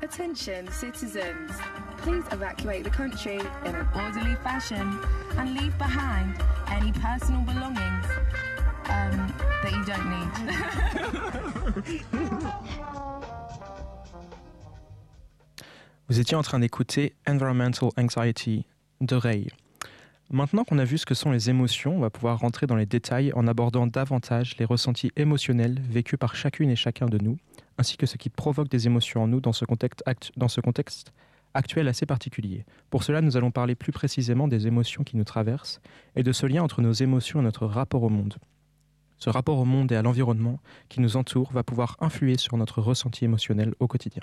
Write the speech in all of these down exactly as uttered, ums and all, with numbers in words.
Attention, citizens. Please evacuate the country in an orderly fashion and leave behind any personal belongings um, that you don't need. Vous étiez en train d'écouter Environmental Anxiety de Ray. Maintenant qu'on a vu ce que sont les émotions, on va pouvoir rentrer dans les détails en abordant davantage les ressentis émotionnels vécus par chacune et chacun de nous, ainsi que ce qui provoque des émotions en nous dans ce contexte, actu- dans ce contexte actuel assez particulier. Pour cela, nous allons parler plus précisément des émotions qui nous traversent et de ce lien entre nos émotions et notre rapport au monde. Ce rapport au monde et à l'environnement qui nous entoure va pouvoir influer sur notre ressenti émotionnel au quotidien.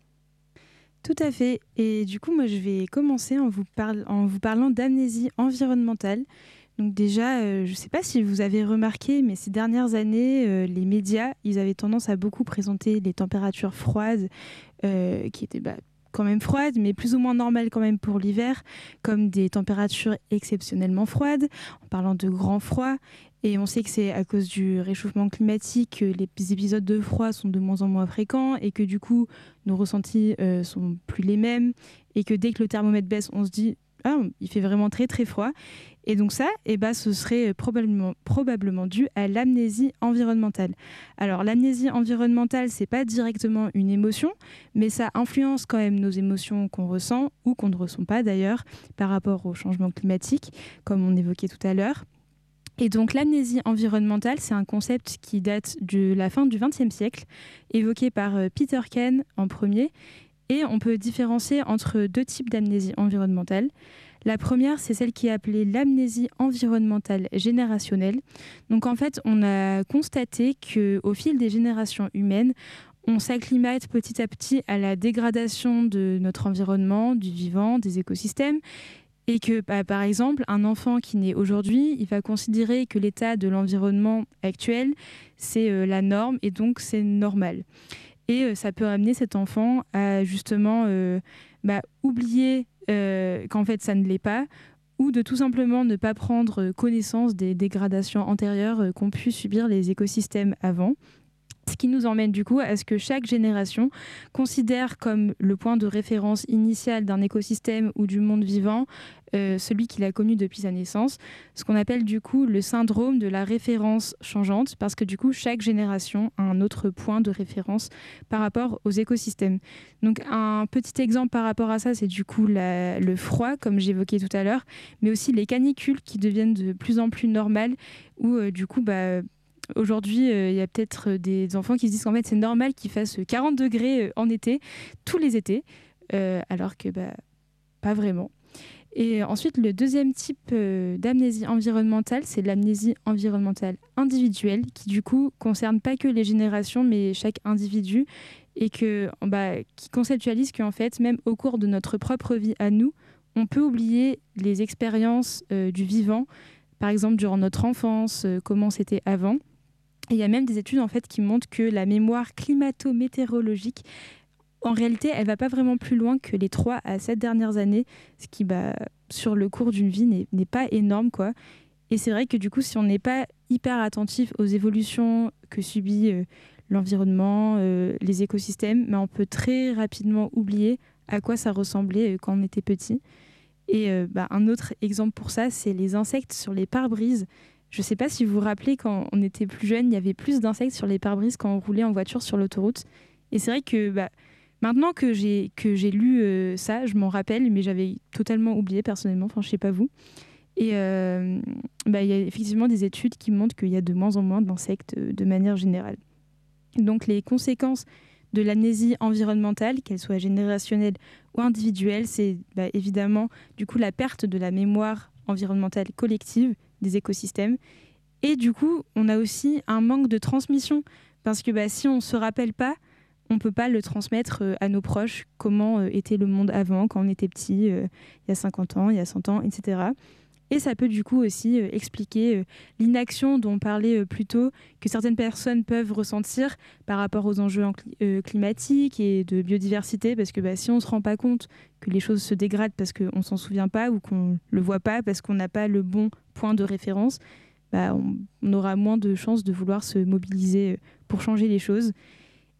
Tout à fait. Et du coup, moi, je vais commencer en vous, parle, en vous parlant d'amnésie environnementale. Donc déjà, euh, je ne sais pas si vous avez remarqué, mais ces dernières années, euh, les médias, ils avaient tendance à beaucoup présenter les températures froides, euh, qui étaient bah, quand même froides, mais plus ou moins normales quand même pour l'hiver, comme des températures exceptionnellement froides, en parlant de grand froid. Et on sait que c'est à cause du réchauffement climatique que les épisodes de froid sont de moins en moins fréquents et que du coup, nos ressentis euh, sont plus les mêmes et que dès que le thermomètre baisse, on se dit « Ah, il fait vraiment très très froid ». Et donc ça, eh ben, ce serait probablement, probablement dû à l'amnésie environnementale. Alors l'amnésie environnementale, c'est pas directement une émotion, mais ça influence quand même nos émotions qu'on ressent ou qu'on ne ressent pas d'ailleurs par rapport au changement climatique, comme on évoquait tout à l'heure. Et donc l'amnésie environnementale, c'est un concept qui date de la fin du vingtième siècle, évoqué par euh, Peter Kane en premier, et on peut différencier entre deux types d'amnésie environnementale. La première, c'est celle qui est appelée l'amnésie environnementale générationnelle. Donc en fait, on a constaté qu'au fil des générations humaines, on s'acclimate petit à petit à la dégradation de notre environnement, du vivant, des écosystèmes. Et que, bah, par exemple, un enfant qui naît aujourd'hui, il va considérer que l'état de l'environnement actuel, c'est euh, la norme et donc c'est normal. Et euh, ça peut amener cet enfant à justement euh, bah, oublier euh, qu'en fait ça ne l'est pas, ou de tout simplement ne pas prendre connaissance des dégradations antérieures euh, qu'ont pu subir les écosystèmes avant. Ce qui nous emmène du coup à ce que chaque génération considère comme le point de référence initial d'un écosystème ou du monde vivant euh, celui qu'il a connu depuis sa naissance, ce qu'on appelle du coup le syndrome de la référence changeante, parce que du coup chaque génération a un autre point de référence par rapport aux écosystèmes. Donc un petit exemple par rapport à ça, c'est du coup la, le froid, comme j'évoquais tout à l'heure, mais aussi les canicules qui deviennent de plus en plus normales, où euh, du coup bah aujourd'hui, il euh, y a peut-être des enfants qui se disent qu'en fait, c'est normal qu'il fasse quarante degrés en été, tous les étés, euh, alors que bah, pas vraiment. Et ensuite, le deuxième type euh, d'amnésie environnementale, c'est l'amnésie environnementale individuelle, qui du coup concerne pas que les générations, mais chaque individu, et que, bah, qui conceptualise qu'en fait, même au cours de notre propre vie à nous, on peut oublier les expériences euh, du vivant, par exemple durant notre enfance, euh, comment c'était avant. Et il y a même des études en fait qui montrent que la mémoire climato-météorologique, en réalité, elle ne va pas vraiment plus loin que les trois à sept dernières années, ce qui, bah, sur le cours d'une vie, n'est, n'est pas énorme, quoi. Et c'est vrai que du coup, si on n'est pas hyper attentif aux évolutions que subit euh, l'environnement, euh, les écosystèmes, mais on peut très rapidement oublier à quoi ça ressemblait euh, quand on était petit. Et euh, bah, un autre exemple pour ça, c'est les insectes sur les pare-brises. Je ne sais pas si vous vous rappelez, quand on était plus jeune, il y avait plus d'insectes sur les pare-brises quand on roulait en voiture sur l'autoroute. Et c'est vrai que bah, maintenant que j'ai, que j'ai lu euh, ça, je m'en rappelle, mais j'avais totalement oublié personnellement, enfin je ne sais pas vous. Et euh, bah, il y a effectivement des études qui montrent qu'il y a de moins en moins d'insectes euh, de manière générale. Donc les conséquences de l'amnésie environnementale, qu'elle soit générationnelle ou individuelle, c'est bah, évidemment du coup la perte de la mémoire environnementale collective des écosystèmes. Et du coup, on a aussi un manque de transmission, parce que bah, si on ne se rappelle pas, on ne peut pas le transmettre euh, à nos proches, comment euh, était le monde avant, quand on était petit, euh, il y a cinquante ans, il y a cent ans, et cetera. Et ça peut du coup aussi euh, expliquer euh, l'inaction dont on parlait euh, plus tôt, que certaines personnes peuvent ressentir par rapport aux enjeux en cli- euh, climatiques et de biodiversité, parce que bah, si on ne se rend pas compte que les choses se dégradent parce qu'on ne s'en souvient pas ou qu'on ne le voit pas parce qu'on n'a pas le bon point de référence, bah, on, on aura moins de chances de vouloir se mobiliser pour changer les choses.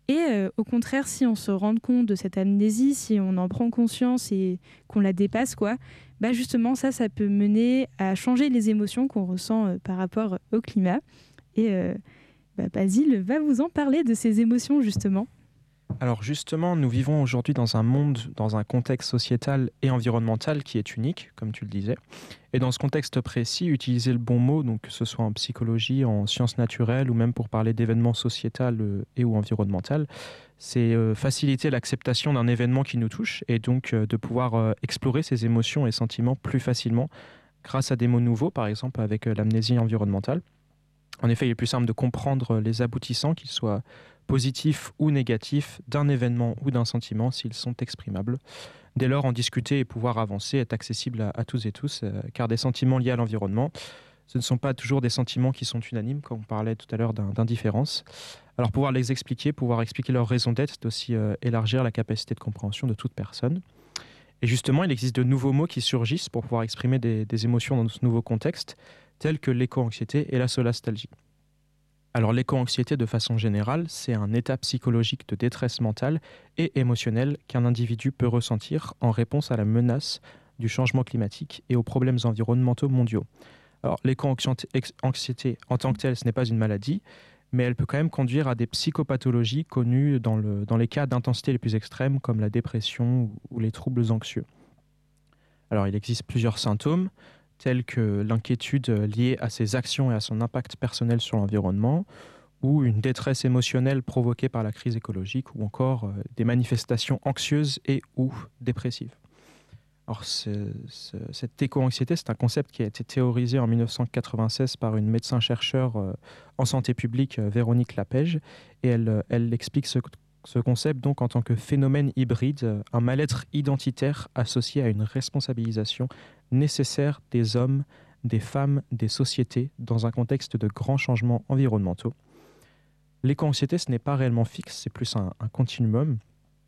Et euh, au contraire, si on se rend compte de cette amnésie, si on en prend conscience et qu'on la dépasse, quoi, bah justement, ça, ça peut mener à changer les émotions qu'on ressent euh, par rapport au climat. Et euh, bah, Basile va vous en parler de ces émotions, justement. Alors justement, nous vivons aujourd'hui dans un monde, dans un contexte sociétal et environnemental qui est unique, comme tu le disais. Et dans ce contexte précis, utiliser le bon mot, donc que ce soit en psychologie, en sciences naturelles ou même pour parler d'événements sociétals et ou environnemental, c'est euh, faciliter l'acceptation d'un événement qui nous touche et donc euh, de pouvoir euh, explorer ses émotions et sentiments plus facilement grâce à des mots nouveaux, par exemple avec euh, l'amnésie environnementale. En effet, il est plus simple de comprendre les aboutissants, qu'ils soient positifs ou négatifs, d'un événement ou d'un sentiment, s'ils sont exprimables. Dès lors, en discuter et pouvoir avancer est accessible à, à tous et tous, euh, car des sentiments liés à l'environnement, ce ne sont pas toujours des sentiments qui sont unanimes, comme on parlait tout à l'heure d'un, d'indifférence. Alors pouvoir les expliquer, pouvoir expliquer leurs raisons d'être, c'est aussi euh, élargir la capacité de compréhension de toute personne. Et justement, il existe de nouveaux mots qui surgissent pour pouvoir exprimer des, des émotions dans ce nouveau contexte, tels que l'éco-anxiété et la solastalgie. Alors l'éco-anxiété, de façon générale, c'est un état psychologique de détresse mentale et émotionnelle qu'un individu peut ressentir en réponse à la menace du changement climatique et aux problèmes environnementaux mondiaux. Alors l'éco-anxiété en tant que telle, ce n'est pas une maladie, mais elle peut quand même conduire à des psychopathologies connues dans, le, dans les cas d'intensité les plus extrêmes, comme la dépression ou les troubles anxieux. Alors il existe plusieurs symptômes, telles que l'inquiétude liée à ses actions et à son impact personnel sur l'environnement, ou une détresse émotionnelle provoquée par la crise écologique, ou encore euh, des manifestations anxieuses et ou dépressives. Alors, ce, ce, cette éco-anxiété, c'est un concept qui a été théorisé en dix-neuf cent quatre-vingt-seize par une médecin-chercheur euh, en santé publique, euh, Véronique Lapège, et elle, elle explique ce, ce concept donc en tant que phénomène hybride, un mal-être identitaire associé à une responsabilisation nécessaire des hommes, des femmes, des sociétés dans un contexte de grands changements environnementaux. L'éco-anxiété, ce n'est pas réellement fixe, c'est plus un, un continuum.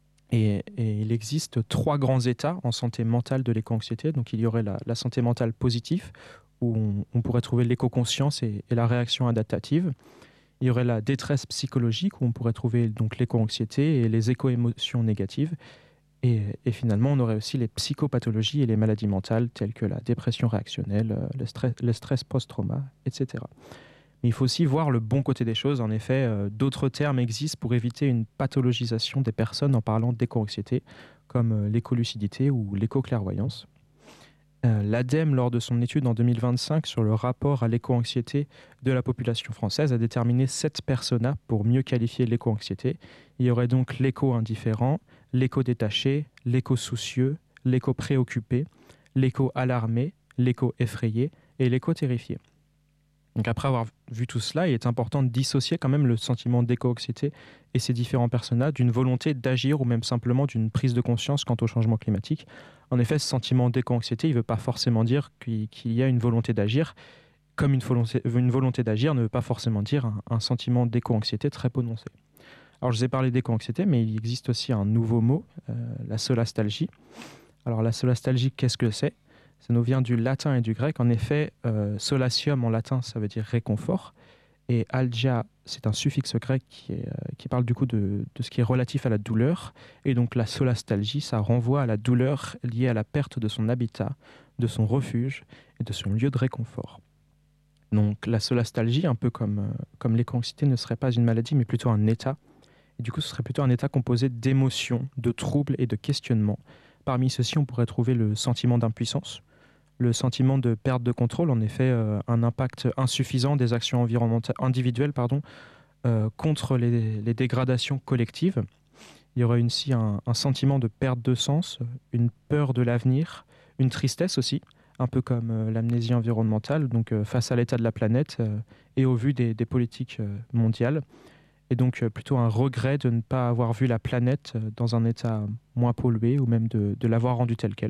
Et, et il existe trois grands états en santé mentale de l'éco-anxiété. Donc il y aurait la, la santé mentale positive, où on, on pourrait trouver l'éco-conscience et, et la réaction adaptative. Il y aurait la détresse psychologique, où on pourrait trouver donc l'éco-anxiété et les éco-émotions négatives. Et, et finalement, on aurait aussi les psychopathologies et les maladies mentales, telles que la dépression réactionnelle, le stress, le stress post-trauma, et cetera. Mais il faut aussi voir le bon côté des choses. En effet, euh, d'autres termes existent pour éviter une pathologisation des personnes en parlant d'éco-anxiété, comme euh, l'écolucidité ou l'éco-clairvoyance. Euh, L'ADEME, lors de son étude en deux mille vingt-cinq sur le rapport à l'éco-anxiété de la population française, a déterminé sept personas pour mieux qualifier l'éco-anxiété. Il y aurait donc l'éco-indifférent, l'éco-détaché, l'éco-soucieux, l'éco-préoccupé, l'éco-alarmé, l'éco-effrayé et l'éco-terrifié. Donc après avoir vu tout cela, il est important de dissocier quand même le sentiment d'éco-anxiété et ces différents personas d'une volonté d'agir ou même simplement d'une prise de conscience quant au changement climatique. En effet, ce sentiment d'éco-anxiété, il ne veut pas forcément dire qu'il y a une volonté d'agir, comme une volonté, une volonté d'agir ne veut pas forcément dire un, un sentiment d'éco-anxiété très prononcé. Alors je vous ai parlé d'éco-anxiété, mais il existe aussi un nouveau mot, euh, la solastalgie. Alors la solastalgie, qu'est-ce que c'est ? Ça nous vient du latin et du grec. En effet, euh, solatium en latin, ça veut dire réconfort. Et algia, c'est un suffixe grec qui, est, euh, qui parle du coup de, de ce qui est relatif à la douleur. Et donc la solastalgie, ça renvoie à la douleur liée à la perte de son habitat, de son refuge et de son lieu de réconfort. Donc la solastalgie, un peu comme, euh, comme l'éco-anxiété, ne serait pas une maladie, mais plutôt un état. Et du coup, ce serait plutôt un état composé d'émotions, de troubles et de questionnements. Parmi ceux-ci, on pourrait trouver le sentiment d'impuissance, le sentiment de perte de contrôle, en effet, euh, un impact insuffisant des actions environnementales individuelles pardon, euh, contre les, les dégradations collectives. Il y aurait aussi un, un sentiment de perte de sens, une peur de l'avenir, une tristesse aussi, un peu comme euh, l'amnésie environnementale, donc euh, face à l'état de la planète euh, et au vu des, des politiques euh, mondiales. Et donc euh, plutôt un regret de ne pas avoir vu la planète euh, dans un état moins pollué ou même de, de l'avoir rendue telle qu'elle.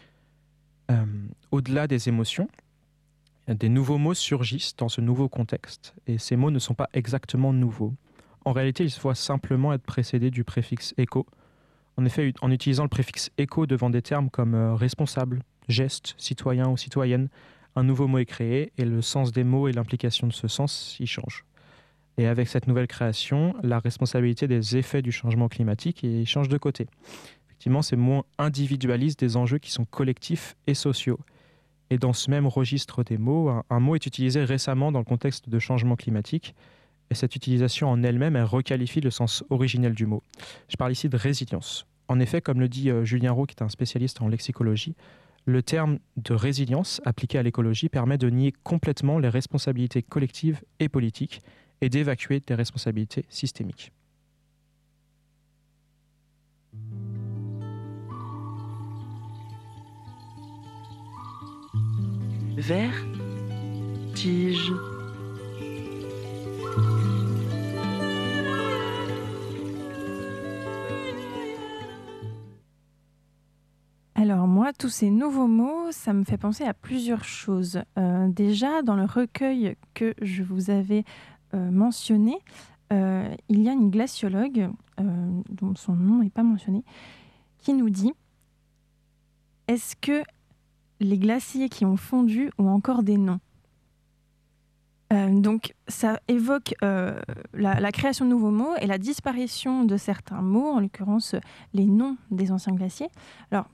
Euh, au-delà des émotions, des nouveaux mots surgissent dans ce nouveau contexte et ces mots ne sont pas exactement nouveaux. En réalité, ils doivent simplement être précédés du préfixe éco. En effet, en utilisant le préfixe éco devant des termes comme euh, responsable, geste, citoyen ou citoyenne, un nouveau mot est créé et le sens des mots et l'implication de ce sens y changent. Et avec cette nouvelle création, la responsabilité des effets du changement climatique il change de côté. Effectivement, c'est moins individualiste des enjeux qui sont collectifs et sociaux. Et dans ce même registre des mots, un, un mot est utilisé récemment dans le contexte de changement climatique. Et cette utilisation en elle-même, elle requalifie le sens originel du mot. Je parle ici de résilience. En effet, comme le dit euh, Julien Roux, qui est un spécialiste en lexicologie, le terme de résilience appliqué à l'écologie permet de nier complètement les responsabilités collectives et politiques et d'évacuer des responsabilités systémiques. Vertige. Alors moi, tous ces nouveaux mots, ça me fait penser à plusieurs choses. Euh, déjà, dans le recueil que je vous avais euh, mentionné, euh, il y a une glaciologue, euh, dont son nom n'est pas mentionné, qui nous dit « Est-ce que les glaciers qui ont fondu ont encore des noms ?» Euh, donc, ça évoque euh, la, la création de nouveaux mots et la disparition de certains mots, en l'occurrence les noms des anciens glaciers. Alors,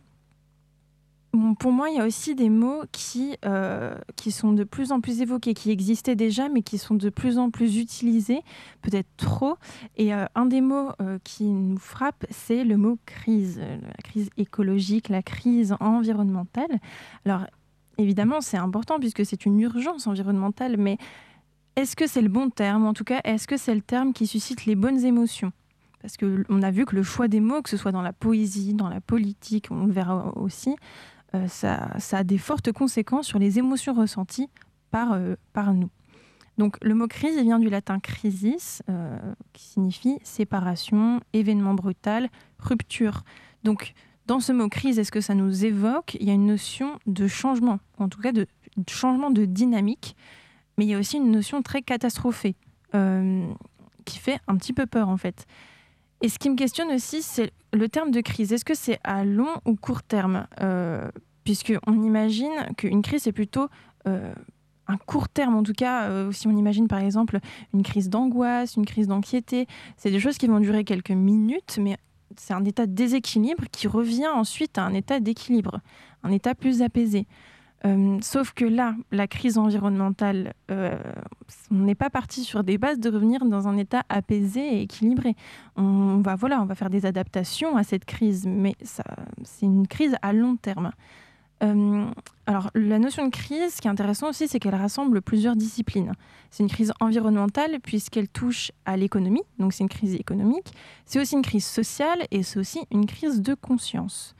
pour moi, il y a aussi des mots qui, euh, qui sont de plus en plus évoqués, qui existaient déjà, mais qui sont de plus en plus utilisés, peut-être trop. Et euh, un des mots euh, qui nous frappe, c'est le mot crise, la crise écologique, la crise environnementale. Alors, évidemment, c'est important puisque c'est une urgence environnementale, mais est-ce que c'est le bon terme ? En tout cas, est-ce que c'est le terme qui suscite les bonnes émotions ? Parce qu'on a vu que le choix des mots, que ce soit dans la poésie, dans la politique, on le verra aussi, euh, ça, ça a des fortes conséquences sur les émotions ressenties par, euh, par nous. Donc le mot crise, il vient du latin crisis, euh, qui signifie séparation, événement brutal, rupture. Donc dans ce mot crise, est-ce que ça nous évoque ? Il y a une notion de changement, en tout cas de, de changement de dynamique, mais il y a aussi une notion très catastrophée, euh, qui fait un petit peu peur en fait. Et ce qui me questionne aussi, c'est le terme de crise. Est-ce que c'est à long ou court terme ? euh, Puisqu'on imagine qu'une crise, c'est plutôt euh, un court terme. En tout cas, euh, si on imagine par exemple une crise d'angoisse, une crise d'anxiété, c'est des choses qui vont durer quelques minutes, mais c'est un état de déséquilibre qui revient ensuite à un état d'équilibre, un état plus apaisé. Euh, sauf que là, la crise environnementale, euh, on n'est pas parti sur des bases de revenir dans un état apaisé et équilibré. On va, voilà, on va faire des adaptations à cette crise, mais ça, c'est une crise à long terme. Euh, alors, la notion de crise, ce qui est intéressant aussi, c'est qu'elle rassemble plusieurs disciplines. C'est une crise environnementale puisqu'elle touche à l'économie, donc c'est une crise économique. C'est aussi une crise sociale et c'est aussi une crise de conscience.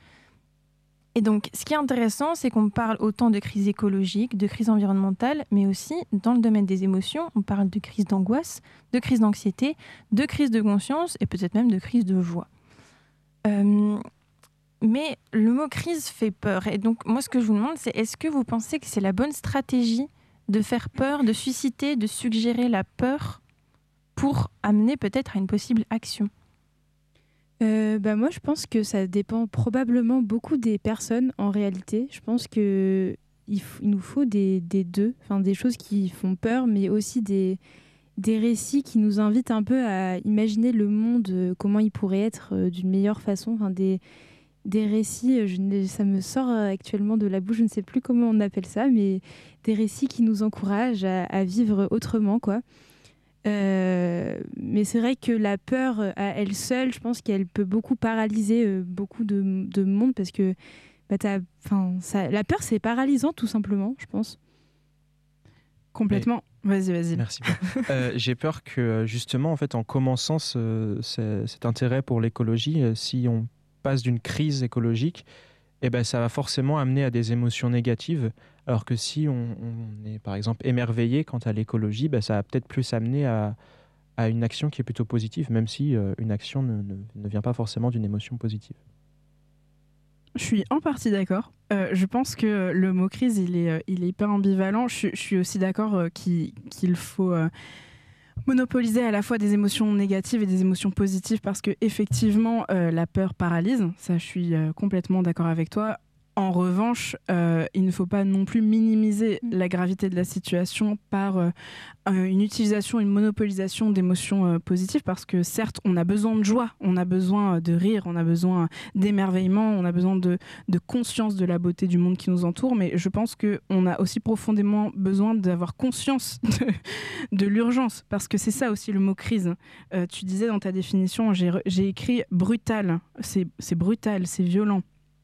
Et donc, ce qui est intéressant, c'est qu'on parle autant de crise écologique, de crise environnementale, mais aussi dans le domaine des émotions, on parle de crise d'angoisse, de crise d'anxiété, de crise de conscience et peut-être même de crise de joie. Euh, mais le mot crise fait peur. Et donc, moi, ce que je vous demande, c'est est-ce que vous pensez que c'est la bonne stratégie de faire peur, de susciter, de suggérer la peur pour amener peut-être à une possible action ? Euh, bah moi, je pense que ça dépend probablement beaucoup des personnes en réalité. Je pense qu'il il nous faut des, des deux, enfin, des choses qui font peur, mais aussi des, des récits qui nous invitent un peu à imaginer le monde, euh, comment il pourrait être euh, d'une meilleure façon. Enfin, des, des récits, je ne, ça me sort actuellement de la bouche, je ne sais plus comment on appelle ça, mais des récits qui nous encouragent à, à vivre autrement, quoi. Euh, mais c'est vrai que la peur à elle seule, je pense qu'elle peut beaucoup paralyser euh, beaucoup de, de monde parce que bah, t'as, ça, la peur c'est paralysant tout simplement, je pense. Complètement. Mais... Vas-y, vas-y. Merci. euh, j'ai peur que justement, en fait, en commençant ce, ce, cet intérêt pour l'écologie, euh, si on passe d'une crise écologique, eh ben, ça va forcément amener à des émotions négatives. Alors que si on, on est, par exemple, émerveillé quant à l'écologie, ben, ça va peut-être plus amener à, à une action qui est plutôt positive, même si euh, une action ne, ne, ne vient pas forcément d'une émotion positive. Je suis en partie d'accord. Euh, je pense que le mot crise, il est, il est hyper ambivalent. Je, je suis aussi d'accord euh, qu'il, qu'il faut euh, monopoliser à la fois des émotions négatives et des émotions positives parce que effectivement, euh, la peur paralyse. Ça, je suis euh, complètement d'accord avec toi. En revanche, euh, il ne faut pas non plus minimiser Mmh. la gravité de la situation par euh, euh, une utilisation, une monopolisation d'émotions euh, positives, parce que certes, on a besoin de joie, on a besoin de rire, on a besoin d'émerveillement, on a besoin de, de conscience de la beauté du monde qui nous entoure, mais je pense qu'on a aussi profondément besoin d'avoir conscience de, de l'urgence, parce que c'est ça aussi le mot crise. Euh, tu disais dans ta définition, j'ai, re- j'ai écrit brutal, c'est, c'est brutal, c'est violent.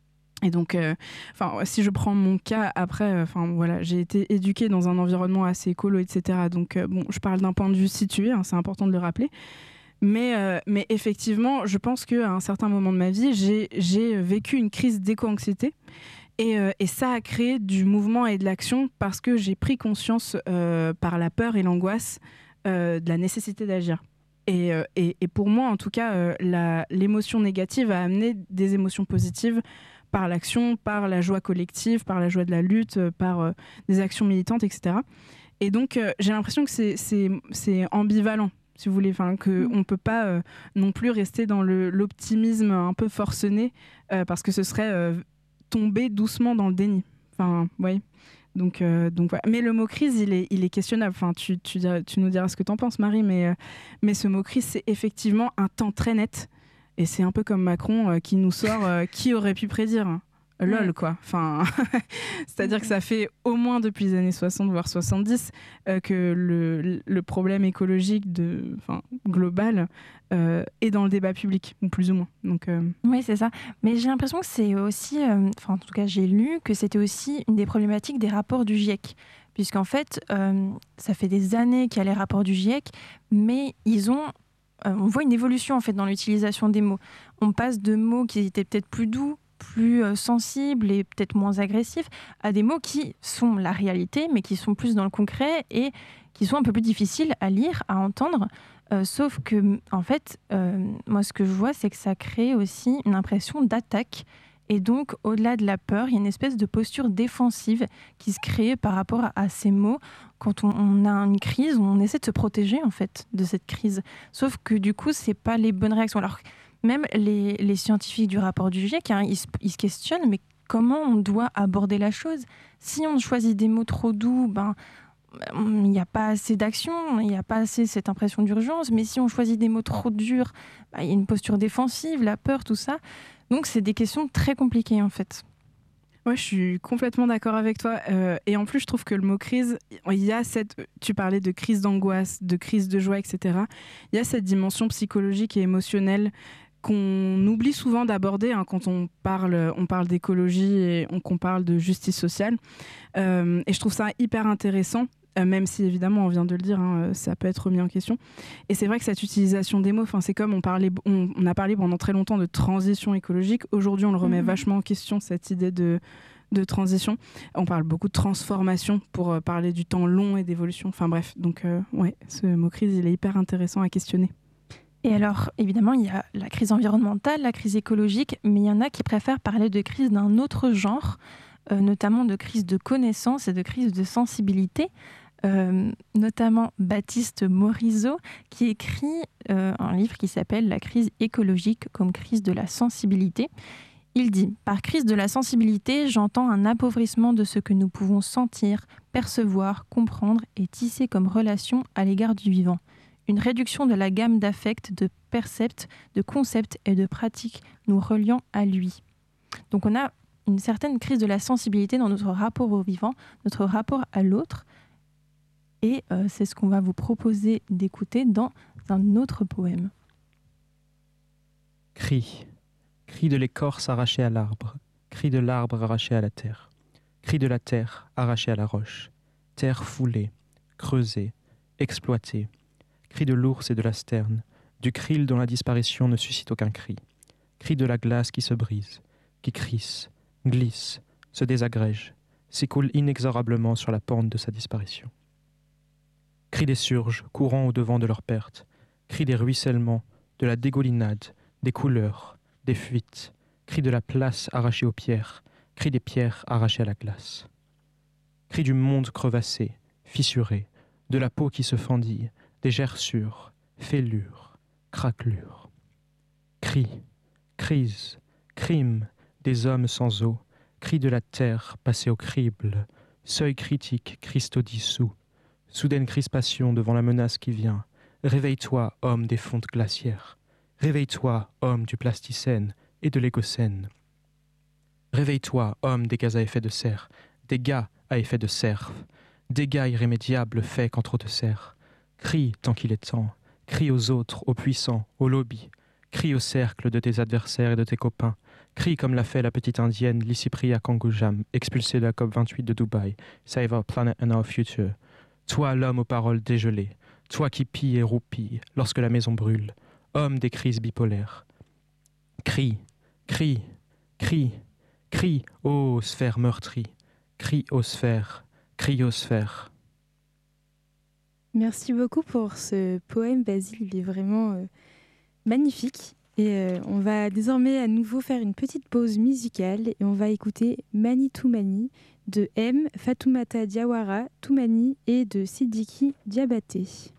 Et donc, euh, si je prends mon cas, après, enfin euh, voilà, j'ai été éduquée dans un environnement assez écolo, et cetera. Donc, euh, bon, je parle d'un point de vue situé, hein, c'est important de le rappeler. Mais, euh, mais effectivement, je pense qu'à un certain moment de ma vie, j'ai, j'ai vécu une crise d'éco-anxiété. Et, euh, et ça a créé du mouvement et de l'action parce que j'ai pris conscience euh, par la peur et l'angoisse euh, de la nécessité d'agir. Et, euh, et, et pour moi, en tout cas, euh, la, l'émotion négative a amené des émotions positives par l'action, par la joie collective, par la joie de la lutte, par euh, des actions militantes, et cetera. Et donc, euh, j'ai l'impression que c'est, c'est, c'est ambivalent, si vous voulez, enfin, qu'on mmh. ne peut pas euh, non plus rester dans le, l'optimisme un peu forcené, euh, parce que ce serait euh, tomber doucement dans le déni. Enfin, ouais. Donc, euh, donc voilà. Mais le mot crise, il est, il est questionnable. Enfin, tu, tu, diras, tu nous diras ce que tu en penses, Marie, mais, euh, mais ce mot crise, c'est effectivement un temps très net. Et c'est un peu comme Macron euh, qui nous sort euh, qui aurait pu prédire. Lol, ouais. quoi. Enfin, c'est-à-dire que ça fait au moins depuis les années soixante, voire soixante-dix, euh, que le, le problème écologique de, global euh, est dans le débat public, ou plus ou moins. Donc, euh... Oui, c'est ça. Mais j'ai l'impression que c'est aussi, euh, en tout cas j'ai lu, que c'était aussi une des problématiques des rapports du GIEC. Puisqu'en fait, euh, ça fait des années qu'il y a les rapports du GIEC, mais ils ont... Euh, on voit une évolution en fait dans l'utilisation des mots. On passe de mots qui étaient peut-être plus doux, plus euh, sensibles et peut-être moins agressifs, à des mots qui sont la réalité, mais qui sont plus dans le concret et qui sont un peu plus difficiles à lire, à entendre. Euh, sauf que, en fait, euh, moi, ce que je vois, c'est que ça crée aussi une impression d'attaque. Et donc, au-delà de la peur, il y a une espèce de posture défensive qui se crée par rapport à, à ces mots. Quand on, on a une crise, on essaie de se protéger, en fait, de cette crise. Sauf que, du coup, c'est pas les bonnes réactions. Alors, même les, les scientifiques du rapport du GIEC, hein, ils, se, ils se questionnent, mais comment on doit aborder la chose ? Si on choisit des mots trop doux, ben, il n'y a pas assez d'action, il n'y a pas assez cette impression d'urgence. Mais si on choisit des mots trop durs, ben, il y a une posture défensive, la peur, tout ça. Donc, c'est des questions très compliquées, en fait. Ouais, je suis complètement d'accord avec toi. Euh, et en plus, je trouve que le mot crise, il y a cette... Tu parlais de crise d'angoisse, de crise de joie, et cetera. Il y a cette dimension psychologique et émotionnelle qu'on oublie souvent d'aborder hein, quand on parle, on parle d'écologie et on, qu'on parle de justice sociale. Euh, et je trouve ça hyper intéressant, euh, même si évidemment, on vient de le dire, hein, ça peut être remis en question. Et c'est vrai que cette utilisation des mots, c'est comme on, parlait, on, on a parlé pendant très longtemps de transition écologique. Aujourd'hui, on le remet mmh. vachement en question, cette idée de, de transition. On parle beaucoup de transformation pour euh, parler du temps long et d'évolution. Enfin bref, donc euh, ouais, ce mot crise, il est hyper intéressant à questionner. Et alors, évidemment, il y a la crise environnementale, la crise écologique, mais il y en a qui préfèrent parler de crise d'un autre genre, euh, notamment de crise de connaissance et de crise de sensibilité, euh, notamment Baptiste Morisot, qui écrit euh, un livre qui s'appelle « La crise écologique comme crise de la sensibilité ». Il dit « Par crise de la sensibilité, j'entends un appauvrissement de ce que nous pouvons sentir, percevoir, comprendre et tisser comme relation à l'égard du vivant. Une réduction de la gamme d'affects, de percepts, de concepts et de pratiques nous reliant à lui. » Donc on a une certaine crise de la sensibilité dans notre rapport au vivant, notre rapport à l'autre. Et euh, c'est ce qu'on va vous proposer d'écouter dans un autre poème. Cri. Cri de l'écorce arrachée à l'arbre. Cri de l'arbre arraché à la terre. Cri de la terre arrachée à la roche. Terre foulée, creusée, exploitée. Cri de l'ours et de la sterne, du krill dont la disparition ne suscite aucun cri. Cri de la glace qui se brise, qui crisse, glisse, se désagrège, s'écoule inexorablement sur la pente de sa disparition. Cri des surges courant au-devant de leur perte, cri des ruissellements, de la dégoulinade, des couleurs, des fuites, cri de la place arrachée aux pierres, cri des pierres arrachées à la glace. Cri du monde crevassé, fissuré, de la peau qui se fendille, des gerçures, fêlures, craquelures. Cris, crise, crime des hommes sans eau, cri de la terre passé au crible, seuil critique, cristaux dissous, soudaine crispation devant la menace qui vient. Réveille-toi, homme des fontes glaciaires. Réveille-toi, homme du plasticène et de l'égocène. Réveille-toi, homme des gaz à effet de serre, des gars à effet de serre, dégâts irrémédiables faits quand trop te sert. Crie tant qu'il est temps, crie aux autres, aux puissants, aux lobbies, crie au cercle de tes adversaires et de tes copains, crie comme l'a fait la petite indienne Lysipriya Kangujam, expulsée de la COP vingt-huit de Dubaï. Save our planet and our future. Toi, l'homme aux paroles dégelées, toi qui pilles et roupilles lorsque la maison brûle, homme des crises bipolaires. Crie, crie, crie, crie, ô sphère meurtrie, crie aux sphères, crie aux sphères. Merci beaucoup pour ce poème, Basile. Il est vraiment euh, magnifique. Et euh, on va désormais à nouveau faire une petite pause musicale et on va écouter Mani Toumani de M, Fatoumata Diawara Toumani et de Sidiki Diabaté.